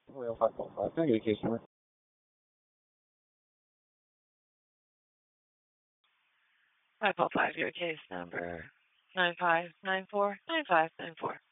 555. Can I get a case number? 505, your case number 95949594.